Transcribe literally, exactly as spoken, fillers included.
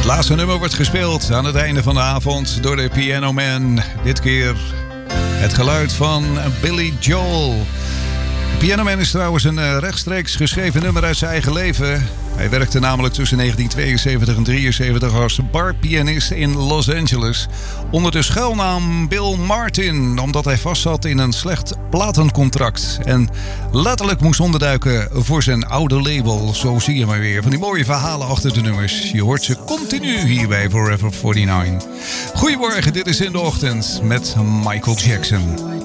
laatste nummer wordt gespeeld aan het einde van de avond door de Piano Man. Dit keer het geluid van Billy Joel. Piano Man is trouwens een rechtstreeks geschreven nummer uit zijn eigen leven. Hij werkte namelijk tussen negentien tweeënzeventig en drieënzeventig als barpianist in Los Angeles. Onder de schuilnaam Bill Martin, omdat hij vastzat in een slecht platencontract. En letterlijk moest onderduiken voor zijn oude label. Zo zie je maar weer. Van die mooie verhalen achter de nummers. Je hoort ze continu hier bij Forever negenenveertig. Goedemorgen, dit is In de Ochtend met Michael Jackson.